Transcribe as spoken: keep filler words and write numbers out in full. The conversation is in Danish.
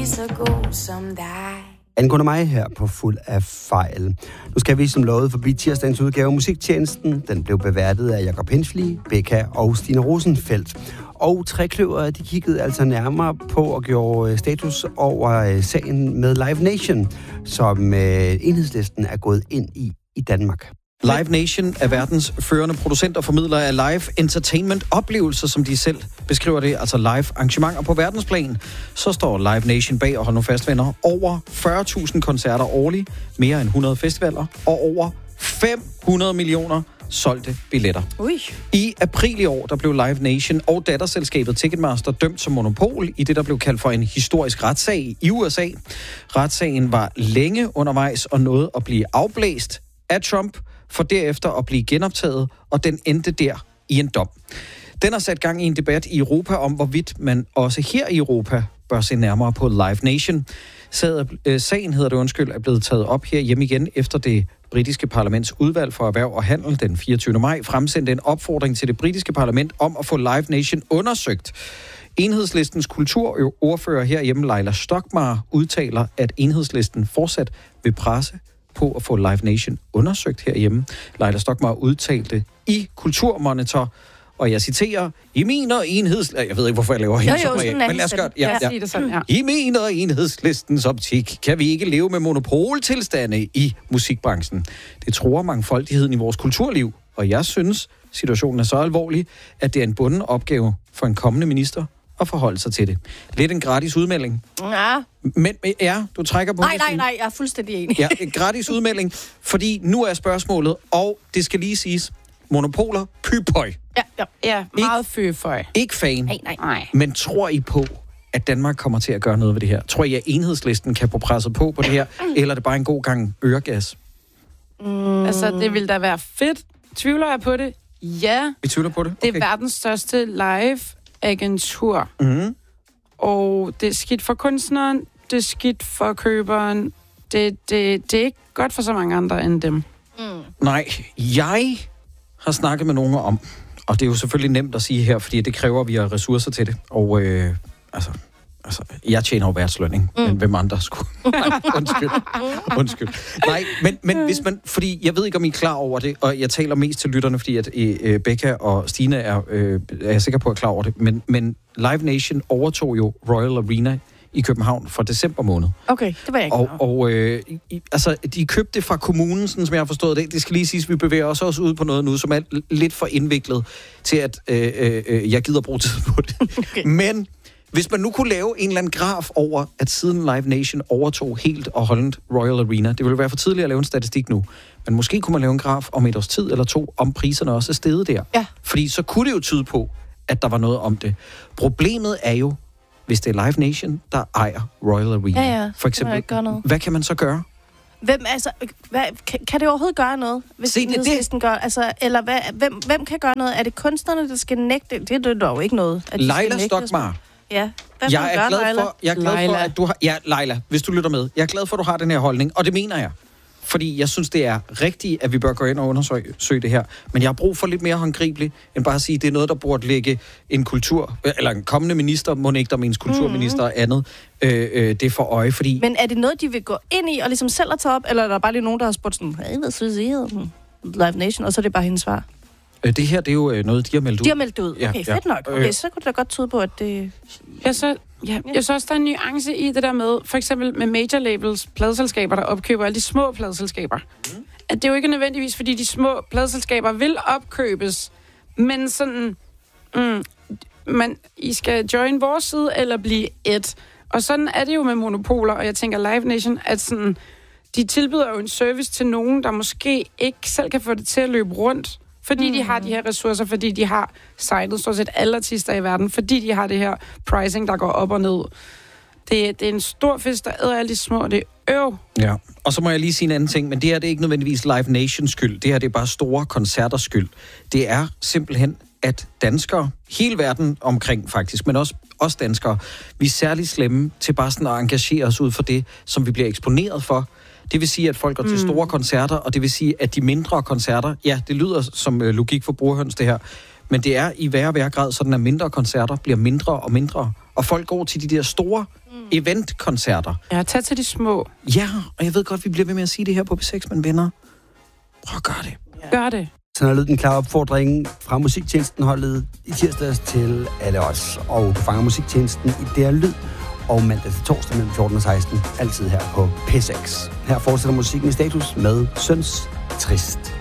lige så god som dig. Angående mig her på Fuld af Fejl. Nu skal vi som lovet forbi tirsdagens udgave Musiktjenesten. Den blev beværtet af Jakob Henschli, Becca og Stine Rosenfeldt. Og Trekløver, de kiggede altså nærmere på og gjorde status over sagen med Live Nation, som Enhedslisten er gået ind i i Danmark. Live Nation er verdens førende producent og formidler af live entertainment-oplevelser, som de selv beskriver det, altså live arrangementer på verdensplan. Så står Live Nation bag, og hold nu fast, venner, over fyrre tusind koncerter årligt, mere end hundrede festivaler og over fem hundrede millioner solgte billetter. Ui. I april i år, der blev Live Nation og datterselskabet Ticketmaster dømt som monopol i det, der blev kaldt for en historisk retssag i U S A. Retssagen var længe undervejs og nåede at blive afblæst af Trump, for derefter at blive genoptaget, og den endte der i en dom. Den har sat gang i en debat i Europa om, hvorvidt man også her i Europa bør se nærmere på Live Nation. Sagen, hedder det undskyld, er blevet taget op her hjemme igen, efter det britiske parlaments udvalg for erhverv og handel den fireogtyvende maj fremsendte en opfordring til det britiske parlament om at få Live Nation undersøgt. Enhedslistens kulturordfører herhjemme, Laila Stockmarr, udtaler, at Enhedslisten fortsat vil presse på at få Live Nation undersøgt herhjemme. Laila Stockmarr udtalte i Kulturmonitor, og jeg citerer, I min og enhedslisten... Jeg ved ikke, hvorfor jeg laver hendes, men lad os gøre ja, ja. det sådan, ja. I min og enhedslistens optik kan vi ikke leve med monopoltilstande i musikbranchen. Det tror mangfoldigheden i vores kulturliv, og jeg synes, situationen er så alvorlig, at det er en bunden opgave for en kommende minister at forholde sig til det. Lidt en gratis udmelding. Ja. Men ja, du trækker på Nej, det. nej, nej, jeg er fuldstændig enig. Ja, en gratis udmelding, fordi nu er spørgsmålet, og det skal lige siges, monopoler, pypøj. Ja, ja. Ja, meget føføj. Ikke fan, Nej, nej. Nej. men tror I på, at Danmark kommer til at gøre noget ved det her? Tror I, at Enhedslisten kan få presset på på det her, eller er det bare en god gang øregas? Mm. Altså, det vil da være fedt. Tvivler jeg på det? Ja. Vi tvivler på det? Det Okay. er verdens største live-agentur. Mm. Og det er skidt for kunstneren, det er skidt for køberen. Det, det, det er ikke godt for så mange andre end dem. Mm. Nej, jeg har snakket med nogen om, og det er jo selvfølgelig nemt at sige her, fordi det kræver, at vi har ressourcer til det. Og øh, altså, altså, jeg tjener jo værtslønning, mm. men hvem andre skulle? Nej, undskyld. Undskyld. Nej, men, men hvis man, fordi jeg ved ikke, om I er klar over det, og jeg taler mest til lytterne, fordi at øh, Becca og Stine er, øh, er jeg sikker på, at er klar over det, men, men Live Nation overtog jo Royal Arena i København for december måned. Okay, det var jeg ikke Og, og øh, i, altså, de købte det fra kommunen, sådan som jeg har forstået det. Det skal lige siges, at vi bevæger os også ud på noget nu, som er lidt for indviklet til, at øh, øh, jeg gider bruge tid på det. Okay. Men hvis man nu kunne lave en eller anden graf over, at siden Live Nation overtog helt og holdent Royal Arena, det ville være for tidligt at lave en statistik nu, men måske kunne man lave en graf om et års tid eller to, om priserne også er steget der. Ja. Fordi så kunne det jo tyde på, at der var noget om det. Problemet er jo, hvis det er Live Nation, der ejer Royal Arena. Ja, ja. For eksempel, Kan noget. hvad kan man så gøre? Hvem, altså, hvad, kan, kan det overhovedet gøre noget, hvis Se, det- Enhedslisten gør? Altså, eller hvad, hvem, hvem kan gøre noget? Er det kunstnerne, der skal nægte? Det er det dog ikke noget. At de skal Laila nægte Stockmarr. Ja. Hvad Jeg er gøre, glad Laila? for, jeg er glad for, Laila. at du har... Ja, Laila, hvis du lytter med. Jeg er glad for, at du har den her holdning, og det mener jeg. Fordi jeg synes, det er rigtigt, at vi bør gå ind og undersøge søge det her. Men jeg har brug for lidt mere håndgribeligt, end bare at sige, at det er noget, der burde ligge en kultur... Eller en kommende minister, må ikke der menes kulturminister og andet. Øh, øh, det er for øje, fordi... Men er det noget, de vil gå ind i og ligesom selv at tage op? Eller er der bare lige nogen, der har spurgt sådan, hey, hvad synes I om Live Nation? Og så er det bare hendes svar. Øh, det her, det er jo øh, noget, de har meldt ud. De har meldt det ud. Ja, Okay, ja. fedt nok. Okay, Øh. så kunne det da godt tyde på, at det... Jeg så, ja, jeg synes også, der er en nuance i det der med, for eksempel med major labels, pladeselskaber, der opkøber alle de små pladeselskaber. Mm. At det er jo ikke nødvendigvis, fordi de små pladeselskaber vil opkøbes, men sådan, mm, man, I skal join vores side eller blive et. Og sådan er det jo med monopoler, og jeg tænker Live Nation, at sådan, de tilbyder jo en service til nogen, der måske ikke selv kan få det til at løbe rundt, fordi mm. de har de her ressourcer, fordi de har signet stort set alle artister i verden, fordi de har det her pricing, der går op og ned. Det, det er en stor fisk, der æder alle de små, og det er øv. Ja, og så må jeg lige sige en anden ting, men det her det er ikke nødvendigvis Live Nations skyld. Det her det er bare store koncerters skyld. Det er simpelthen, at danskere, hele verden omkring faktisk, men også os danskere, vi er særligt slemme til bare sådan at engagere os ud for det, som vi bliver eksponeret for. Det vil sige, at folk går til store koncerter, og det vil sige, at de mindre koncerter, ja, det lyder som øh, logik for brugerhøns det her, men det er i værre og værre grad sådan, at mindre koncerter bliver mindre og mindre, og folk går til de der store mm. eventkoncerter. Ja, tag til de små. Ja, og jeg ved godt, vi bliver ved med at sige det her på B seks, men venner, prøv at gøre det. Ja. Gør det. Så har lød den klare opfordring fra Musiktjenesten-holdet i tirsdags til alle os. Og du fanger Musiktjenesten i D R Lyd, og mandag til torsdag mellem fjorten og seksten, altid her på P seks. Her fortsætter musikken i status med Søns Trist.